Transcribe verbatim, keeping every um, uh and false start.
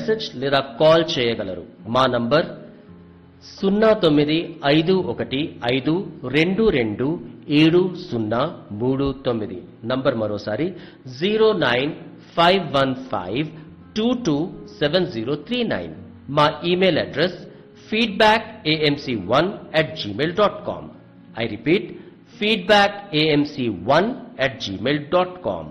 Message లేదా call చేయగలరు. మా నంబర్ సున్నా తొమ్మిది ఐదు ఒకటి ఐదు రెండు రెండు ఏడు సున్నా మూడు తొమ్మిది. నంబర్ మరోసారి zero nine five one five two two seven zero three nine. మా email address feedback AMC one at Gmail dot com. I repeat, feedback AMC one at Gmail dot com.